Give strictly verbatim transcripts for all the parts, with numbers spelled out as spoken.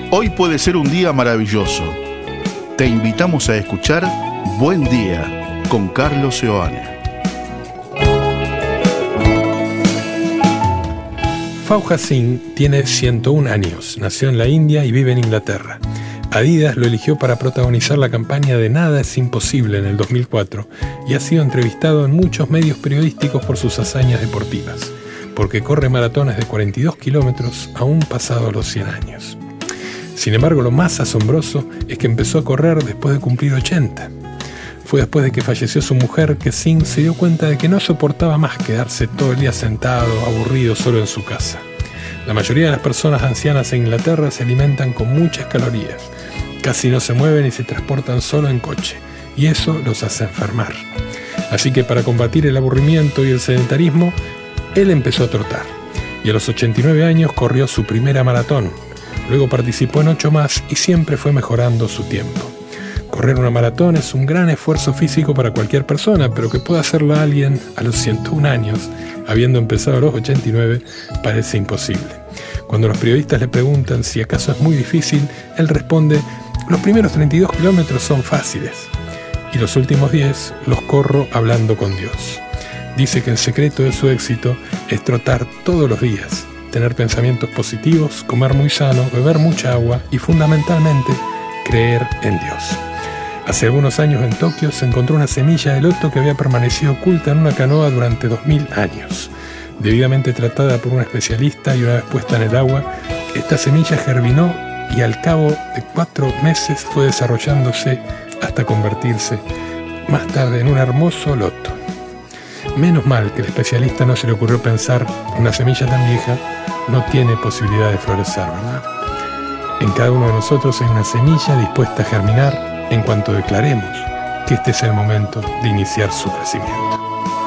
Hoy puede ser un día maravilloso. Te invitamos a escuchar Buen Día con Carlos Seoane. Fauja Singh tiene ciento un años, nació en la India y vive en Inglaterra. Adidas lo eligió para protagonizar la campaña de Nada es imposible en el dos mil cuatro y ha sido entrevistado en muchos medios periodísticos por sus hazañas deportivas, porque corre maratones de cuarenta y dos kilómetros aún pasados los cien años. Sin embargo, lo más asombroso es que empezó a correr después de cumplir ochenta. Fue después de que falleció su mujer que Singh se dio cuenta de que no soportaba más quedarse todo el día sentado, aburrido, solo en su casa. La mayoría de las personas ancianas en Inglaterra se alimentan con muchas calorías, casi no se mueven y se transportan solo en coche, y eso los hace enfermar. Así que para combatir el aburrimiento y el sedentarismo, él empezó a trotar, y a los ochenta y nueve años corrió su primera maratón. Luego participó en ocho más y siempre fue mejorando su tiempo. Correr una maratón es un gran esfuerzo físico para cualquier persona, pero que pueda hacerlo a alguien a los ciento un años, habiendo empezado a los ochenta y nueve, parece imposible. Cuando los periodistas le preguntan si acaso es muy difícil, él responde: los primeros treinta y dos kilómetros son fáciles, y los últimos diez los corro hablando con Dios. Dice que el secreto de su éxito es trotar todos los días, tener pensamientos positivos, comer muy sano, beber mucha agua y fundamentalmente creer en Dios. Hace algunos años en Tokio se encontró una semilla de loto que había permanecido oculta en una canoa durante dos mil años. Debidamente tratada por un especialista y una vez puesta en el agua, esta semilla germinó y al cabo de cuatro meses fue desarrollándose hasta convertirse más tarde en un hermoso loto. Menos mal que el especialista no se le ocurrió pensar: una semilla tan vieja no tiene posibilidad de florecer, ¿verdad? En cada uno de nosotros hay una semilla dispuesta a germinar en cuanto declaremos que este es el momento de iniciar su crecimiento.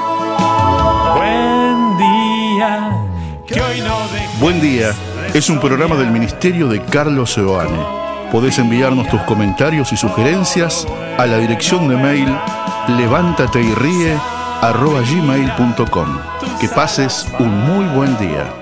Buen día, que hoy no dejes. Buen Día es un programa del Ministerio de Carlos Seoane. Podés enviarnos tus comentarios y sugerencias a la dirección de mail levántate y ríe arroba gmail punto com. Que pases un muy buen día.